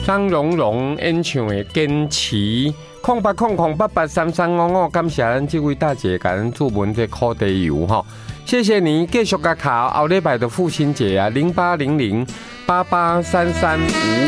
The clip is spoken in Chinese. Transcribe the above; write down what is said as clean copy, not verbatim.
张荣荣演唱的《坚持》，0800883355，感谢咱这位大姐，感恩祝文这烤地油哈，谢谢你继续甲考，后礼拜的父亲节啊，0800883355。